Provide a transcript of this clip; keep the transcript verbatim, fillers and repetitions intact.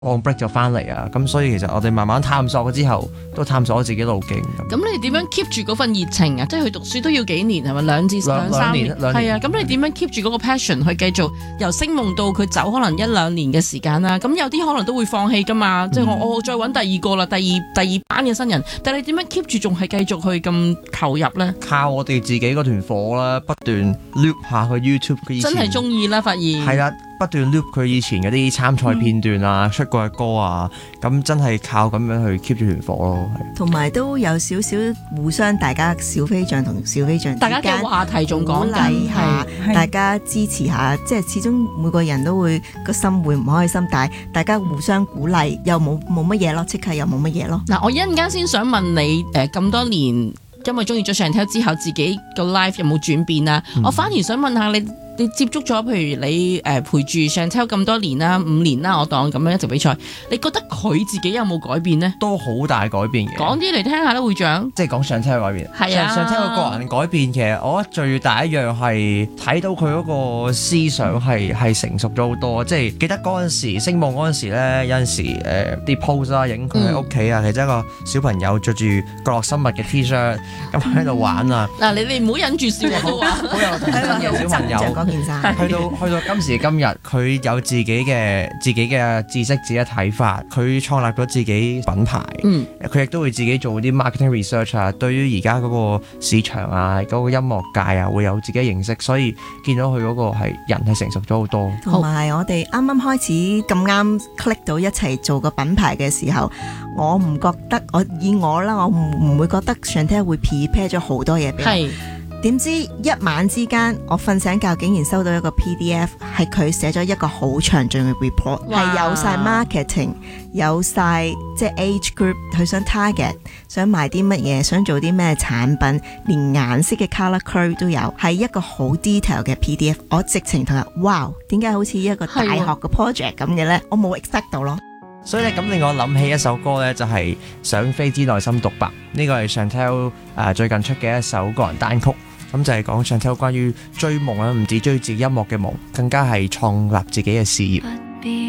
on break 就翻嚟啊，咁所以其實我哋慢慢探索咗之後，都探索咗自己路徑。 咁你點樣 keep 住嗰份熱情啊？即係去讀書都要幾年係咪？兩至兩三年，係啊。咁你點樣 keep 住嗰個 passion 去繼續由星夢到佢走可能一兩年嘅時間啦？咁有啲可能都會放棄噶嘛，嗯、即係我我再揾第二個啦，第二第二班嘅新人。但係你點樣 keep 住仲係繼續去咁投入咧？ 靠我哋自己嗰團火啦，不斷 loop 下去 YouTube 嘅以前。 真係中意啦，發現係啦，不斷 loop 佢以前嗰啲參賽片段啊，嗯、出過嘅歌啊，咁真係靠咁樣去 keep 住團火咯。 同埋都有少少互相，大家小飛象同小飛象之間， 大家嘅話題仲講緊下，大家支持下，即係始終每個人都會個心會唔開心，但係大家互相鼓勵，又冇冇乜嘢咯，即刻又冇乜嘢咯。 嗱，我一陣間先想問你，誒、呃、咁多年，因為中意咗 Chantelle 之後，自己個 life 有冇轉變啊？嗯、我反而想問下你。你接觸咗，譬如你誒、呃、陪住 Chantelle 咁多年啦，五年啦，我當咁樣一直比賽，你覺得佢自己有冇改變呢？ 都好大改變嘅。講啲嚟聽下啦，會長。 即係講 Chantelle 嘅改變。係啊。Chantelle 個人改變，其實我覺得最大一樣係睇到佢嗰個思想係係成熟咗好多。即係記得嗰陣時星夢嗰陣時咧，有陣時誒啲 pose 啦，影佢喺屋企啊，其實一個小朋友着住角落生物嘅 T-shirt 咁喺度玩啊。嗱， 你哋唔好忍住笑我都話。 好有童真嘅小朋友。去到去到今時今日，佢有自己嘅自己嘅知識、自己嘅睇法，佢創立咗自己品牌。嗯，佢亦都會自己做啲 marketing research 啊，對於而家嗰個市場啊、嗰、嗰個音樂界啊，會有自己嘅認識，所以見到佢嗰個係人係成熟咗好多。 同埋我哋啱啱開始咁啱 click 到一齊做個品牌嘅時候，我唔覺得我以我啦，我唔唔會覺得 Chantelle 會 prepare 咗好多嘢俾我。點知一晚之間，我瞓醒覺竟然收到一個 P D F， 係佢寫咗一個好詳盡嘅 report， 係有晒 marketing， 有晒即係 age group， 佢想 target， 想賣啲乜嘢，想做啲咩產品，連顏色嘅 color curve 都有，係一個好 detail 嘅 P D F。我直情同佢話，哇，點解好似一個大學嘅 project 咁嘅呢？我冇 expect 到咯。 所以咧，咁令我諗起一首歌咧，就係、是《想飛之內心獨白》，呢個係 Chantelle 誒最近出嘅一首個人單曲。咁就係講 Chantelle 關於追夢啦，唔止追自己音樂嘅夢，更加係創立自己嘅事業。